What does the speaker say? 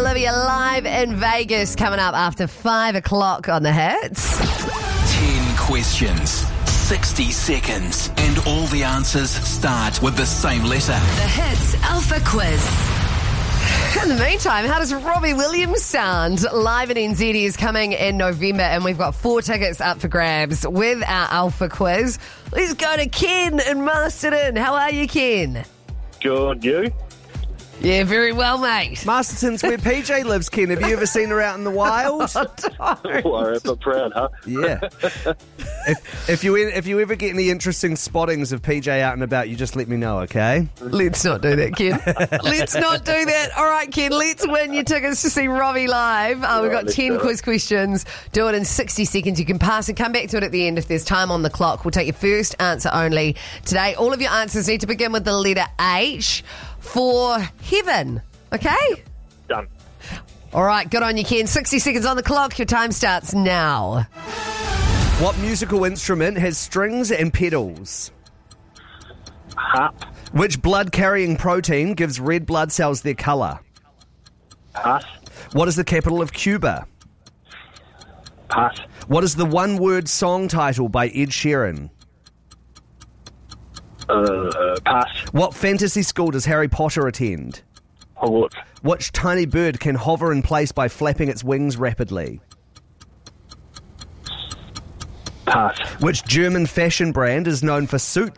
Olivia live in Vegas coming up after 5 o'clock on the Hits. 10 questions, 60 seconds, and all the answers start with the same letter. The Hits Alpha Quiz. In the meantime, how does Robbie Williams sound? Live at NZ is coming in November, and we've got 4 tickets up for grabs with our Alpha Quiz. Let's go to Ken in Masterton. How are you, Ken? Good, you? Yeah, very well, mate. Masterton's where PJ lives, Ken. Have you ever seen her out in the wild? Well, I'm proud, huh? Yeah. If you ever get any interesting spottings of PJ out and about, you just let me know, okay? Let's not do that, Ken. Let's not do that. All right, Ken, let's win your tickets to see Robbie live. We've got 10 quiz questions. Do it in 60 seconds. You can pass and come back to it at the end if there's time on the clock. We'll take your first answer only today. All of your answers need to begin with the letter H for heaven. Okay? Done. All right, good on you, Ken. 60 seconds on the clock. Your time starts now. What musical instrument has strings and pedals? Harp. Which blood-carrying protein gives red blood cells their colour? Pass. What is the capital of Cuba? Pass. What is the one-word song title by Ed Sheeran? Pass. What fantasy school does Harry Potter attend? Hogwarts. Which tiny bird can hover in place by flapping its wings rapidly? Pass. Which German fashion brand is known for suits